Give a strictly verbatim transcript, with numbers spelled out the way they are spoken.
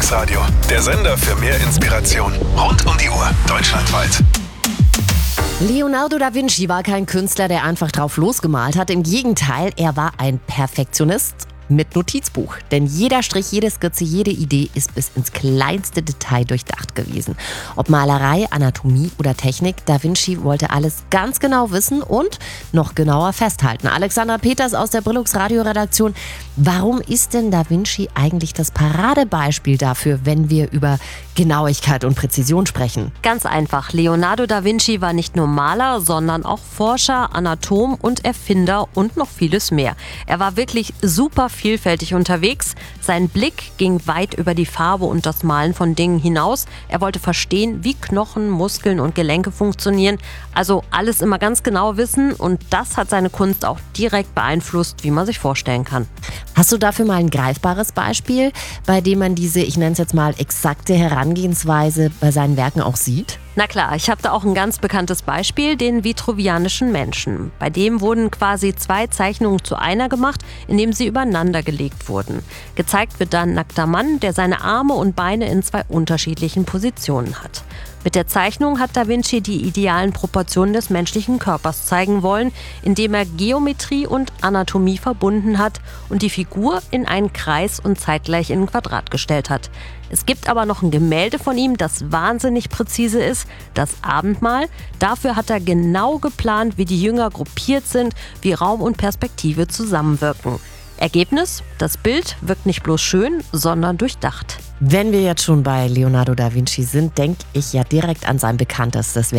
Deluxe Radio, der Sender für mehr Inspiration. Rund um die Uhr, deutschlandweit. Leonardo da Vinci war kein Künstler, der einfach drauf losgemalt hat. Im Gegenteil, er war ein Perfektionist mit Notizbuch. Denn jeder Strich, jede Skizze, jede Idee ist bis ins kleinste Detail durchdacht gewesen. Ob Malerei, Anatomie oder Technik, da Vinci wollte alles ganz genau wissen und noch genauer festhalten. Alexandra Peters aus der Brillux Radioredaktion. Warum ist denn da Vinci eigentlich das Paradebeispiel dafür, wenn wir über Genauigkeit und Präzision sprechen? Ganz einfach. Leonardo da Vinci war nicht nur Maler, sondern auch Forscher, Anatom und Erfinder und noch vieles mehr. Er war wirklich super vielfältig unterwegs. Sein Blick ging weit über die Farbe und das Malen von Dingen hinaus. Er wollte verstehen, wie Knochen, Muskeln und Gelenke funktionieren. Also alles immer ganz genau wissen, und das hat seine Kunst auch direkt beeinflusst, wie man sich vorstellen kann. Hast du dafür mal ein greifbares Beispiel, bei dem man diese, ich nenne es jetzt mal, exakte Herangehensweise bei seinen Werken auch sieht? Na klar, ich habe da auch ein ganz bekanntes Beispiel, den vitruvianischen Menschen. Bei dem wurden quasi zwei Zeichnungen zu einer gemacht, indem sie übereinander gelegt wurden. Gezeigt wird dann ein nackter Mann, der seine Arme und Beine in zwei unterschiedlichen Positionen hat. Mit der Zeichnung hat Da Vinci die idealen Proportionen des menschlichen Körpers zeigen wollen, indem er Geometrie und Anatomie verbunden hat und die Figur in einen Kreis und zeitgleich in ein Quadrat gestellt hat. Es gibt aber noch ein Gemälde von ihm, das wahnsinnig präzise ist, das Abendmahl. Dafür hat er genau geplant, wie die Jünger gruppiert sind, wie Raum und Perspektive zusammenwirken. Ergebnis: Das Bild wirkt nicht bloß schön, sondern durchdacht. Wenn wir jetzt schon bei Leonardo da Vinci sind, denke ich ja direkt an sein bekanntestes Werk.